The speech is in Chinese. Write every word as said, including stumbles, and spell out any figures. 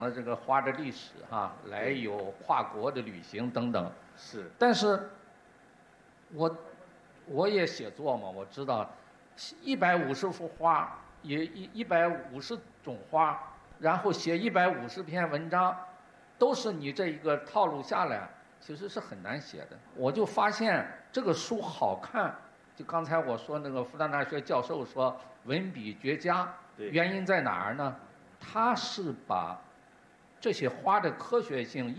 呃这个花的历史哈，来有跨国的旅行等等。 是。 但是我我也写作嘛，我知道一百五十幅花，也一一百五十种花，然后写一百五十篇文章，都是你这一个套路下来，其实是很难写的。我就发现这个书好看，就刚才我说那个复旦大学教授说文笔绝佳，原因在哪儿呢？他是把这些花的科学性、